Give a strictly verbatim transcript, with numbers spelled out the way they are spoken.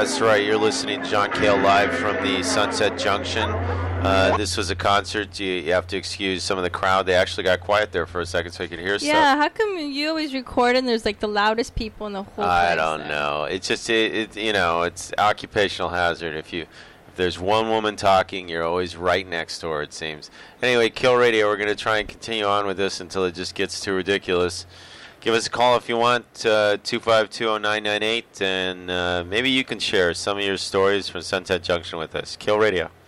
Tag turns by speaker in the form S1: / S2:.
S1: That's right. You're listening to John Cale live from the Sunset Junction. Uh, this was a concert. You, you have to excuse some of the crowd. They actually got quiet there for a second so I could hear
S2: yeah,
S1: stuff.
S2: Yeah, how come you always record and there's like the loudest people in the whole
S1: I
S2: place?
S1: don't
S2: then?
S1: know. It's just, it, it, you know, it's occupational hazard. If you, if there's one woman talking, you're always right next door, it seems. Anyway, Kill Radio, we're going to try and continue on with this until it just gets too ridiculous. Give us a call if you want, uh, two five two, oh nine nine eight, and uh, maybe you can share some of your stories from Sunset Junction with us. Kill Radio.